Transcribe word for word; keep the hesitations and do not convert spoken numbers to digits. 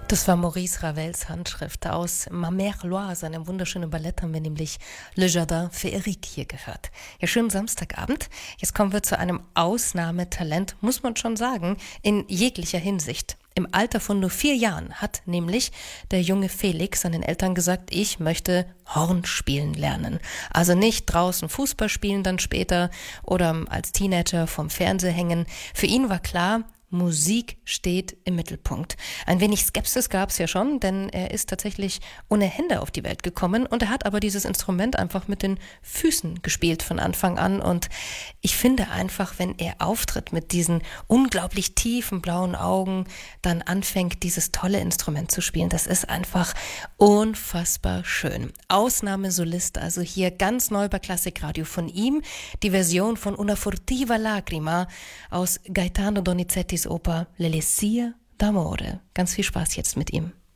Das war Maurice Ravels Handschrift. Aus Ma Mère Loise, einem wunderschönen Ballett, haben wir nämlich Le Jardin Féerique hier gehört. Ja, schönen Samstagabend. Jetzt kommen wir zu einem Ausnahmetalent, muss man schon sagen, in jeglicher Hinsicht. Im Alter von nur vier Jahren hat nämlich der junge Felix seinen Eltern gesagt, ich möchte Horn spielen lernen. Also nicht draußen Fußball spielen dann später oder als Teenager vom Fernseher hängen. Für ihn war klar, Musik steht im Mittelpunkt. Ein wenig Skepsis gab es ja schon, denn er ist tatsächlich ohne Hände auf die Welt gekommen und er hat aber dieses Instrument einfach mit den Füßen gespielt von Anfang an und ich finde einfach, wenn er auftritt mit diesen unglaublich tiefen blauen Augen, dann anfängt dieses tolle Instrument zu spielen, das ist einfach unfassbar schön. Ausnahmesolist, also hier ganz neu bei Klassikradio von ihm, die Version von Una furtiva lacrima aus Gaetano Donizettis Oper Le Lessie d'amore. Ganz viel Spaß jetzt mit ihm.